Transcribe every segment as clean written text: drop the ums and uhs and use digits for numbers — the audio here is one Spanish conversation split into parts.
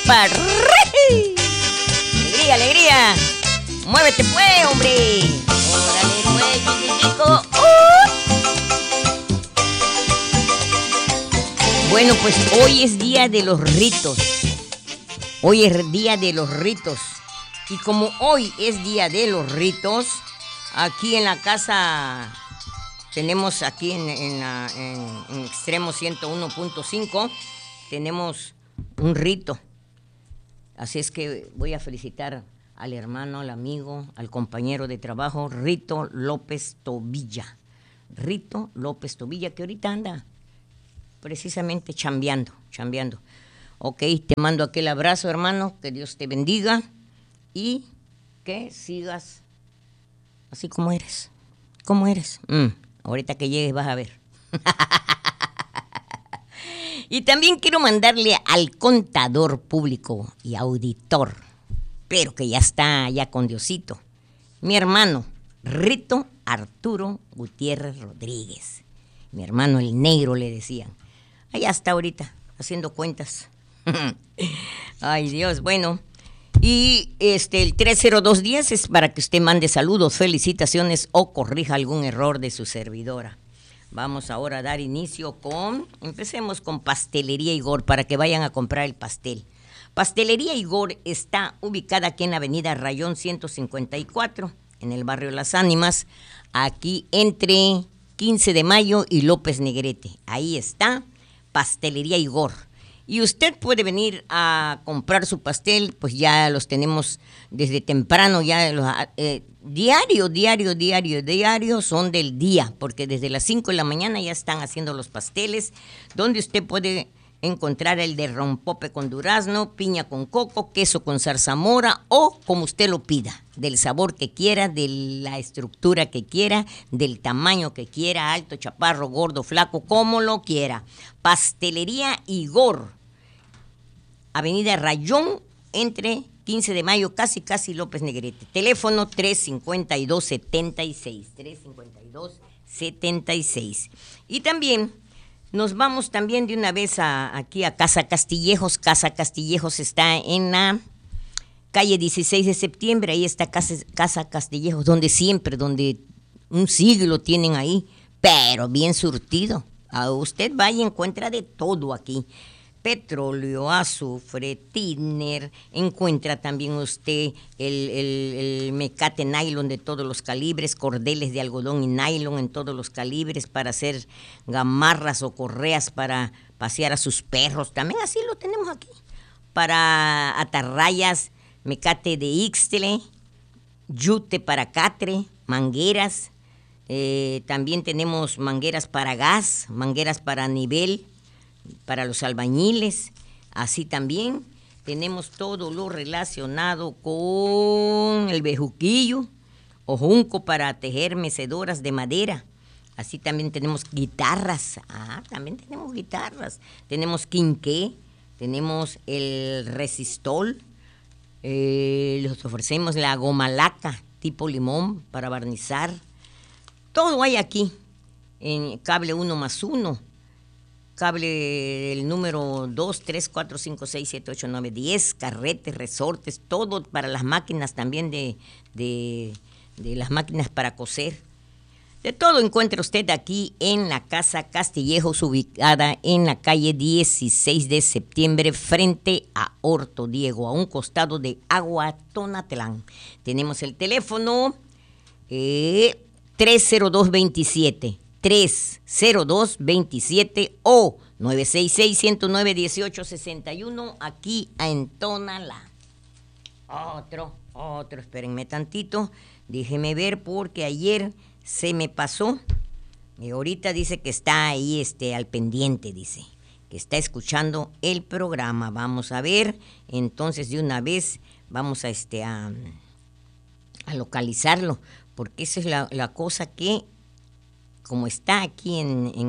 compa. Alegría, alegría. Muévete pues, hombre. Órale, pues, chiquitico. Bueno, pues hoy es día de los ritos. Hoy es día de los ritos. Y como hoy es día de los ritos, aquí en la casa tenemos aquí en extremo 101.5, tenemos un rito. Así es que voy a felicitar al hermano, al amigo, al compañero de trabajo, Rito López Tobilla. Rito López Tobilla, que ahorita anda precisamente chambeando. Ok, te mando aquel abrazo, hermano, que Dios te bendiga y que sigas así como eres. ¿Cómo eres? Ahorita que llegues vas a ver. Y también quiero mandarle al contador público y auditor, pero que ya está ya con Diosito, mi hermano Rito Arturo Gutiérrez Rodríguez. Mi hermano el negro le decían. Allá está ahorita, haciendo cuentas. Ay, Dios, bueno. Y el 30210 es para que usted mande saludos, felicitaciones o corrija algún error de su servidora. Vamos ahora a dar inicio empecemos con Pastelería Igor, para que vayan a comprar el pastel. Pastelería Igor está ubicada aquí en la avenida Rayón 154, en el barrio Las Ánimas, aquí entre 15 de Mayo y López Negrete. Ahí está Pastelería Igor. Y usted puede venir a comprar su pastel, pues ya los tenemos desde temprano, ya los diario, son del día, porque desde las 5 de la mañana ya están haciendo los pasteles, donde usted puede encontrar el de rompope con durazno, piña con coco, queso con zarzamora o como usted lo pida, del sabor que quiera, de la estructura que quiera, del tamaño que quiera, alto, chaparro, gordo, flaco, como lo quiera. Pastelería Igor, avenida Rayón, entre 15 de Mayo, casi López Negrete. Teléfono 352-76. Y también nos vamos también de una vez aquí a Casa Castillejos. Casa Castillejos está en la calle 16 de septiembre. Ahí está Casa Castillejos, donde un siglo tienen ahí, pero bien surtido. A usted vaya y encuentra de todo aquí. Petróleo, azufre, tiner, encuentra también usted el mecate nylon de todos los calibres, cordeles de algodón y nylon en todos los calibres para hacer gamarras o correas para pasear a sus perros, también así lo tenemos aquí, para atarrayas, mecate de ixtle, yute para catre, mangueras, también tenemos mangueras para gas, mangueras para nivel, para los albañiles, así también tenemos todo lo relacionado con el bejuquillo o junco para tejer mecedoras de madera. Así también tenemos guitarras, tenemos quinqué, tenemos el resistol, les ofrecemos la gomalaca tipo limón para barnizar. Todo hay aquí en cable 1+1. Cable el número 2, 3, 4, 5, 6, 7, 8, 9, 10, carretes, resortes, todo para las máquinas también de las máquinas para coser. De todo encuentra usted aquí en la Casa Castillejos, ubicada en la calle 16 de septiembre, frente a Horto Diego, a un costado de Agua Tonatlán. Tenemos el teléfono 30227. 30227 o 966-109-1861 aquí en Tonalá. Otro, espérenme tantito, déjeme ver porque ayer se me pasó y ahorita dice que está ahí al pendiente, dice que está escuchando el programa. Vamos a ver, entonces de una vez vamos a localizarlo, porque esa es la cosa que como está aquí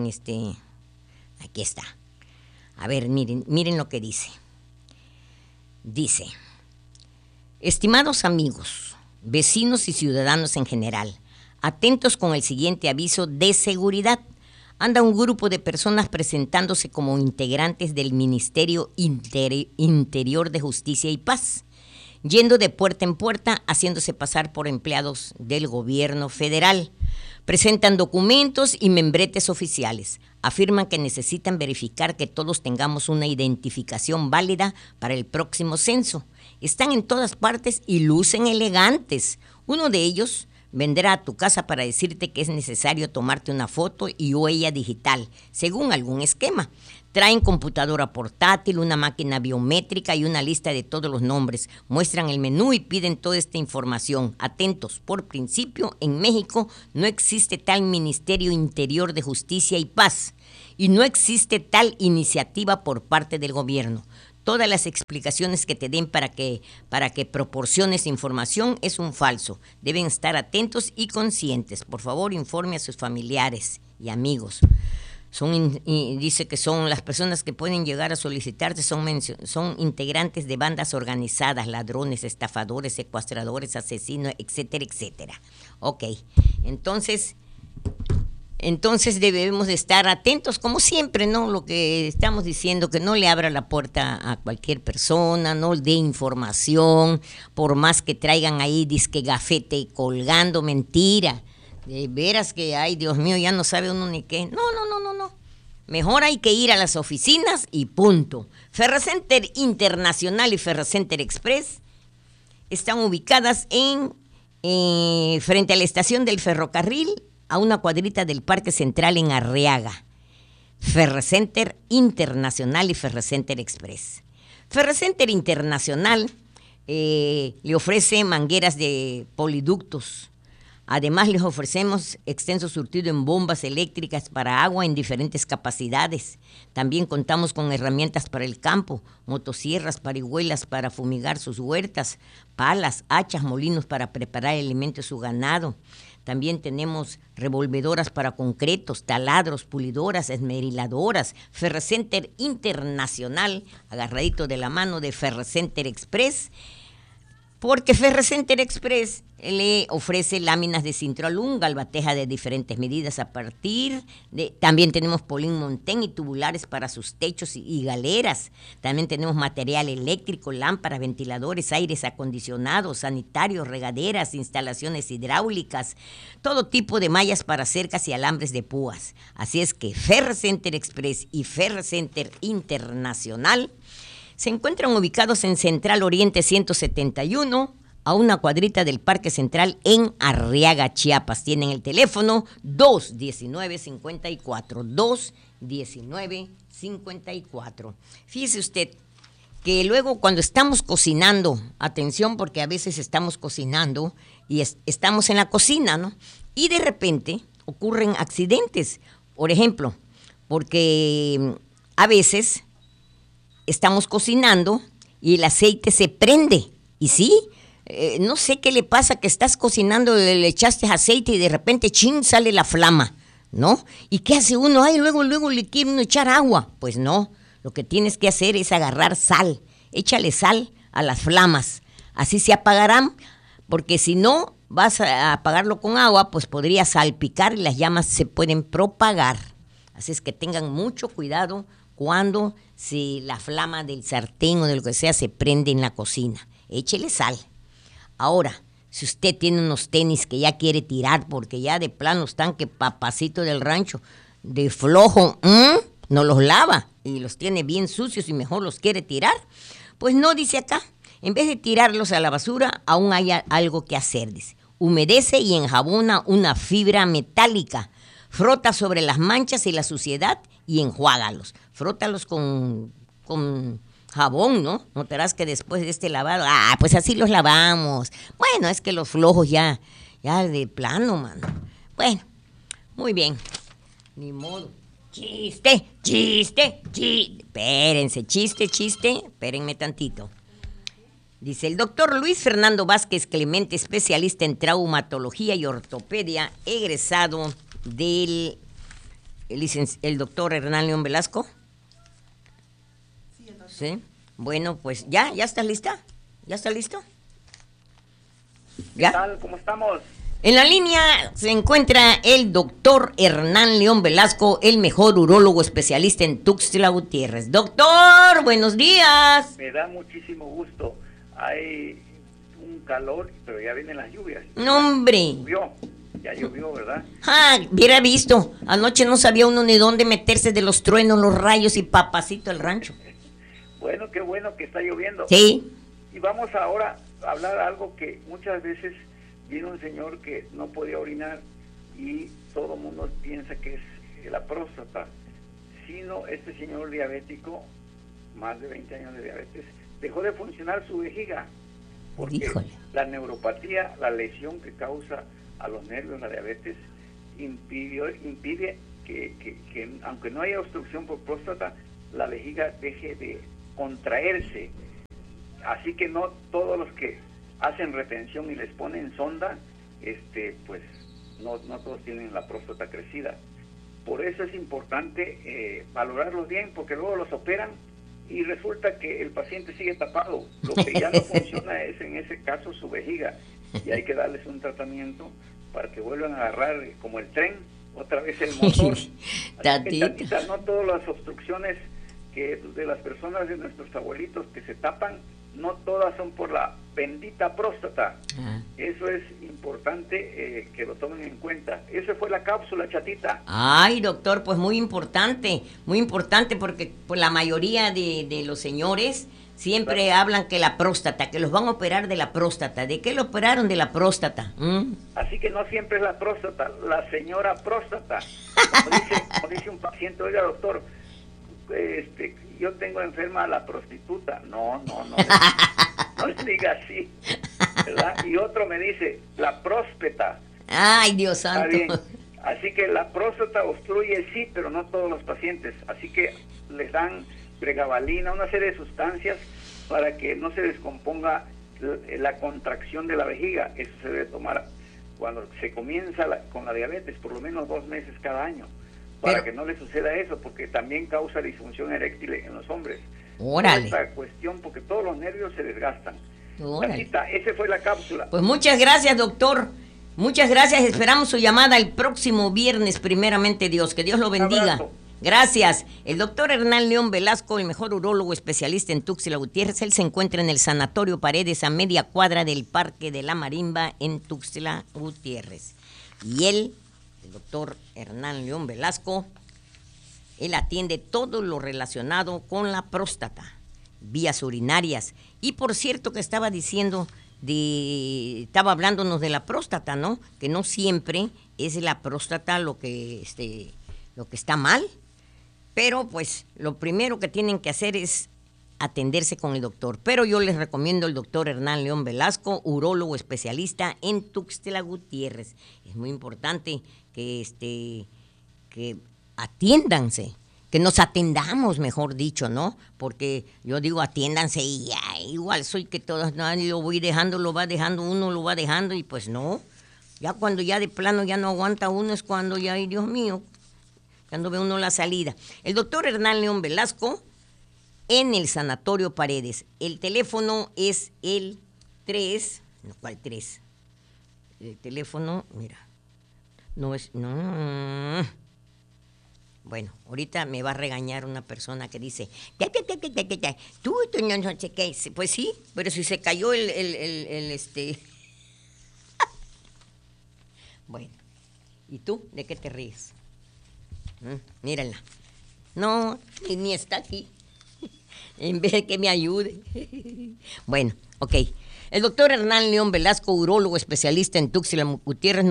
aquí está. A ver, miren lo que dice. Dice: estimados amigos, vecinos y ciudadanos en general, atentos con el siguiente aviso de seguridad. anda un grupo de personas presentándose como integrantes del Ministerio Interior de Justicia y Paz, yendo de puerta en puerta, haciéndose pasar por empleados del gobierno federal. Presentan documentos y membretes oficiales. Afirman que necesitan verificar que todos tengamos una identificación válida para el próximo censo. Están en todas partes y lucen elegantes. Uno de ellos vendrá a tu casa para decirte que es necesario tomarte una foto y huella digital, según algún esquema. Traen computadora portátil, una máquina biométrica y una lista de todos los nombres. Muestran el menú y piden toda esta información. Atentos, por principio, en México no existe tal Ministerio Interior de Justicia y Paz y no existe tal iniciativa por parte del gobierno. Todas las explicaciones que te den para que proporciones información es un falso. Deben estar atentos y conscientes. Por favor, informe a sus familiares y amigos. Dice que son las personas que pueden llegar a solicitarte, son integrantes de bandas organizadas, ladrones, estafadores, secuestradores, asesinos, etcétera, etcétera. Ok, entonces debemos de estar atentos, como siempre, ¿no? Lo que estamos diciendo, que no le abra la puerta a cualquier persona, no dé información, por más que traigan ahí disque gafete colgando, mentira. De veras que, ay, Dios mío, ya no sabe uno ni qué. No. Mejor hay que ir a las oficinas y punto. Ferrocenter Internacional y Ferrocenter Express están ubicadas frente a la estación del ferrocarril, a una cuadrita del Parque Central en Arriaga. Ferrocenter Internacional y Ferrocenter Express. Ferrocenter Internacional le ofrece mangueras de poliductos. Además, les ofrecemos extenso surtido en bombas eléctricas para agua en diferentes capacidades. También contamos con herramientas para el campo, motosierras, parihuelas para fumigar sus huertas, palas, hachas, molinos para preparar el alimento de su ganado. También tenemos revolvedoras para concretos, taladros, pulidoras, esmeriladoras. Ferrocenter Internacional, agarradito de la mano de Ferrocenter Express, porque Ferrocenter Express le ofrece láminas de Cintralum, galvateja de diferentes medidas también tenemos Polín Montén y tubulares para sus techos y galeras. También tenemos material eléctrico, lámparas, ventiladores, aires acondicionados, sanitarios, regaderas, instalaciones hidráulicas, todo tipo de mallas para cercas y alambres de púas. Así es que Ferrocenter Express y Ferrocenter Internacional se encuentran ubicados en Central Oriente 171, a una cuadrita del Parque Central en Arriaga, Chiapas. Tienen el teléfono 219-54, 219-54. Fíjese usted que luego cuando estamos cocinando, atención porque a veces estamos cocinando y estamos en la cocina, ¿no? Y de repente ocurren accidentes. Por ejemplo, porque a veces estamos cocinando y el aceite se prende. Y sí, no sé qué le pasa, que estás cocinando, le echaste aceite y de repente, ¡chin!, sale la flama, ¿no? ¿Y qué hace uno? Ay, luego le quiere uno echar agua. Pues no, lo que tienes que hacer es agarrar sal. Échale sal a las flamas. Así se apagarán, porque si no vas a apagarlo con agua, pues podría salpicar y las llamas se pueden propagar. Así es que tengan mucho cuidado cuando si la flama del sartén o de lo que sea se prende en la cocina. Échele sal. Ahora, si usted tiene unos tenis que ya quiere tirar porque ya de plano están que papacito del rancho, de flojo, no los lava y los tiene bien sucios y mejor los quiere tirar, pues no, dice acá, en vez de tirarlos a la basura, aún hay algo que hacer, dice. Humedece y enjabona una fibra metálica. Frota sobre las manchas y la suciedad y enjuágalos. Frótalos con jabón, ¿no? Notarás que después de este lavado, pues así los lavamos. Bueno, es que los flojos ya de plano, mano. Bueno, muy bien. Ni modo. Chiste. Espérense, chiste. Espérenme tantito. Dice el doctor Luis Fernando Vázquez Clemente, especialista en traumatología y ortopedia, egresado del el doctor Hernán León Velasco. Sí. Bueno, pues ¿ya estás lista? ¿Ya está listo? ¿Ya? ¿Qué tal? ¿Cómo estamos? En la línea se encuentra el doctor Hernán León Velasco, el mejor urólogo especialista en Tuxtla Gutiérrez. Doctor, buenos días. Me da muchísimo gusto. Hay un calor, pero ya vienen las lluvias. No, hombre. Ya llovió, ¿verdad? Hubiera visto. Anoche no sabía uno ni dónde meterse de los truenos, los rayos y papacito el rancho. Bueno, qué bueno que está lloviendo. Sí. Y vamos ahora a hablar algo que muchas veces viene un señor que no podía orinar y todo el mundo piensa que es la próstata, sino este señor diabético, más de 20 años de diabetes, dejó de funcionar su vejiga, porque la neuropatía, la lesión que causa a los nervios la diabetes, impide que aunque no haya obstrucción por próstata, la vejiga deje de contraerse. Así que no todos los que hacen retención y les ponen sonda, pues no todos tienen la próstata crecida. Por eso es importante valorarlos bien, porque luego los operan y resulta que el paciente sigue tapado. Lo que ya no funciona es en ese caso su vejiga, y hay que darles un tratamiento para que vuelvan a agarrar como el tren otra vez el motor. Tatita, no todas las obstrucciones que de las personas, de nuestros abuelitos que se tapan, no todas son por la bendita próstata. Eso es importante que lo tomen en cuenta. Esa fue la cápsula, Chatita. Ay, doctor, pues muy importante porque pues, la mayoría de los señores siempre hablan que la próstata, que los van a operar de la próstata. ¿De qué lo operaron? De la próstata. Así que no siempre es la próstata, la señora próstata. Como dice un paciente, oiga, doctor, yo tengo enferma a la prostituta. No le diga así, ¿verdad? Y otro me dice, la próspeta. Ay, Dios santo. Está bien. Así que la próstata obstruye, sí, pero no todos los pacientes. Así que les dan pregabalina, una serie de sustancias para que no se descomponga la contracción de la vejiga. Eso se debe tomar cuando se comienza con la diabetes, por lo menos 2 meses cada año, para que no le suceda eso, porque también causa disfunción eréctil en los hombres. Órale. Esta cuestión, porque todos los nervios se desgastan. Esa fue la cápsula. Pues muchas gracias, doctor. Muchas gracias. Esperamos su llamada el próximo viernes, primeramente Dios. Que Dios lo bendiga. Gracias. El doctor Hernán León Velasco, el mejor urólogo especialista en Tuxtla Gutiérrez. Él se encuentra en el Sanatorio Paredes, a media cuadra del Parque de la Marimba, en Tuxtla Gutiérrez. Y él, el doctor Hernán León Velasco, él atiende todo lo relacionado con la próstata, vías urinarias. Y por cierto que estaba hablándonos de la próstata, ¿no? Que no siempre es la próstata lo que está mal. Pero pues lo primero que tienen que hacer es atenderse con el doctor. Pero yo les recomiendo al doctor Hernán León Velasco, urólogo especialista en Tuxtla Gutiérrez. Es muy importante que atiéndanse, que nos atendamos, mejor dicho, ¿no? Porque yo digo atiéndanse y ya, igual soy que todas, nadie lo voy dejando, lo va dejando, uno lo va dejando y pues no. Ya cuando ya de plano ya no aguanta uno es cuando ya, ay Dios mío, cuando ve uno la salida. El doctor Hernán León Velasco en el Sanatorio Paredes. El teléfono es el 3, no, ¿cuál 3? El teléfono, mira, no. Bueno, ahorita me va a regañar una persona que dice, tú no sé qué. Pues sí, pero si se cayó Bueno, ¿y tú de qué te ríes? Mírenla. No, ni está aquí. En vez de que me ayude. Bueno, ok. El doctor Hernán León Velasco, urólogo especialista en Tuxtla Gutiérrez,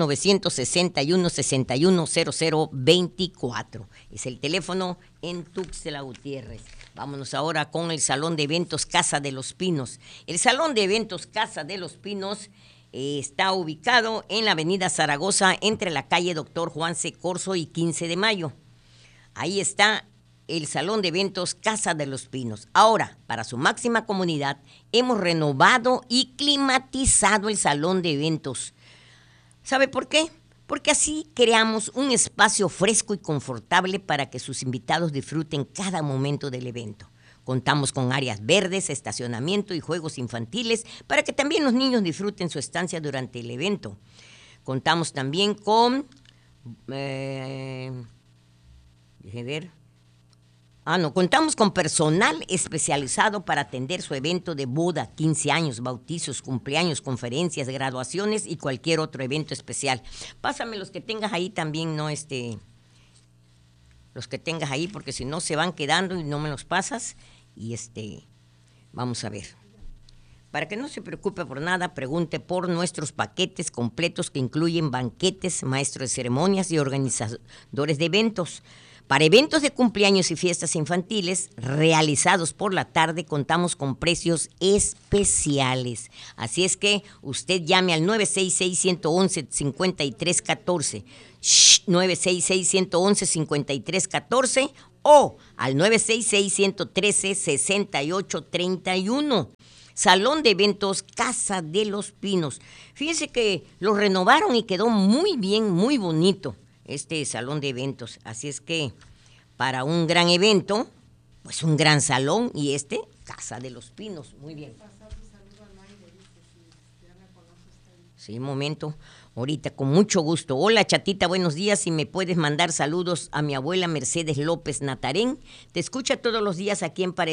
961-610024. Es el teléfono en Tuxtla Gutiérrez. Vámonos ahora con el Salón de Eventos Casa de los Pinos. El Salón de Eventos Casa de los Pinos está ubicado en la avenida Zaragoza, entre la calle Doctor Juan C. Corzo y 15 de Mayo. Ahí está el Salón de Eventos Casa de los Pinos. Ahora, para su máxima comunidad, hemos renovado y climatizado el Salón de Eventos. ¿Sabe por qué? Porque así creamos un espacio fresco y confortable para que sus invitados disfruten cada momento del evento. Contamos con áreas verdes, estacionamiento y juegos infantiles para que también los niños disfruten su estancia durante el evento. Contamos también con, contamos con personal especializado para atender su evento de boda, 15 años, bautizos, cumpleaños, conferencias, graduaciones y cualquier otro evento especial. Pásame los que tengas ahí también, ¿no? Los que tengas ahí, porque si no se van quedando y no me los pasas. Y vamos a ver. Para que no se preocupe por nada, pregunte por nuestros paquetes completos que incluyen banquetes, maestros de ceremonias y organizadores de eventos. Para eventos de cumpleaños y fiestas infantiles realizados por la tarde, contamos con precios especiales. Así es que usted llame al 966-111-5314, 966-111-5314 o al 966-113-6831. Salón de eventos Casa de los Pinos. Fíjense que lo renovaron y quedó muy bien, muy bonito este salón de eventos. Así es que para un gran evento, pues un gran salón y Casa de los Pinos. Muy bien. Sí, un momento. Ahorita, con mucho gusto. Hola, Chatita, buenos días. Si me puedes mandar saludos a mi abuela Mercedes López Natarén. Te escucha todos los días aquí en Pared.